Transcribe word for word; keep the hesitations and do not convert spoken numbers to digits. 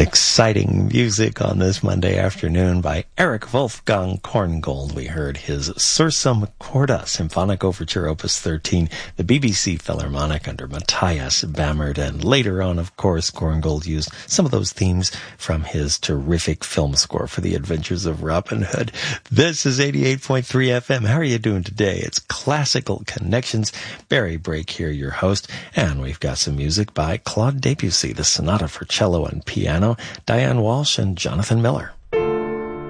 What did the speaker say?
Exciting music on this Monday afternoon by Eric Wolfgang Korngold. We heard his Sursum Corda Symphonic Overture Opus thirteen, the B B C Philharmonic under Matthias Bammert, and later on, of course, Korngold used some of those themes from his terrific film score for The Adventures of Robin Hood. This is eighty-eight point three F M. How are you doing today? It's Classical Connections. Barry Brake here, your host, and we've got some music by Claude Debussy, the Sonata for Cello and Piano, Diane Walsh, and Jonathan Miller.